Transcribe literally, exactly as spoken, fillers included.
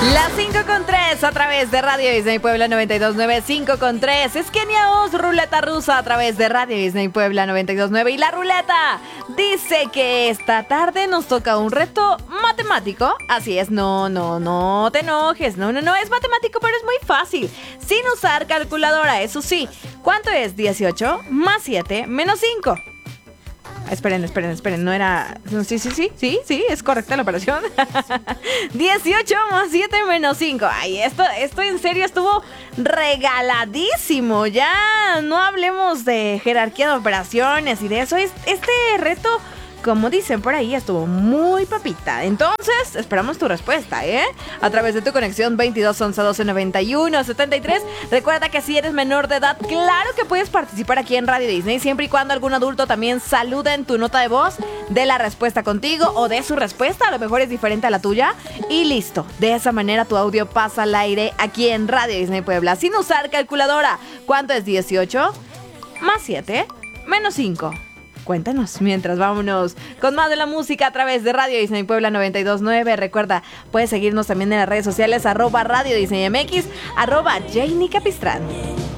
Las cinco con tres a través de Radio Disney Puebla noventa y dos punto nueve, cinco con tres. Es Kenia Oz, Ruleta Rusa a través de Radio Disney Puebla noventa y dos punto nueve. Y la ruleta dice que esta tarde nos toca un reto matemático. Así es, no, no, no te enojes. No, no, no, es matemático, pero es muy fácil. Sin usar calculadora, eso sí. ¿Cuánto es dieciocho más siete menos cinco? Esperen, esperen, esperen, no era... Sí, sí, sí, sí, sí, es correcta la operación. dieciocho más siete menos cinco. Ay, esto, esto en serio estuvo regaladísimo. Ya no hablemos de jerarquía de operaciones y de eso. Este reto, como dicen por ahí, estuvo muy papita. Entonces, esperamos tu respuesta, ¿eh? A través de tu conexión veintidós once doce noventa y uno setenta y tres. Recuerda que si eres menor de edad, claro que puedes participar aquí en Radio Disney, siempre y cuando algún adulto también salude en tu nota de voz de la respuesta contigo o de su respuesta. A lo mejor es diferente a la tuya. Y listo. De esa manera tu audio pasa al aire aquí en Radio Disney Puebla, sin usar calculadora. ¿Cuánto es dieciocho más siete menos cinco? Cuéntanos, mientras vámonos con más de la música a través de Radio Disney Puebla noventa y dos punto nueve. Recuerda, puedes seguirnos también en las redes sociales, arroba Radio Disney M X, arroba Janie Capistrán.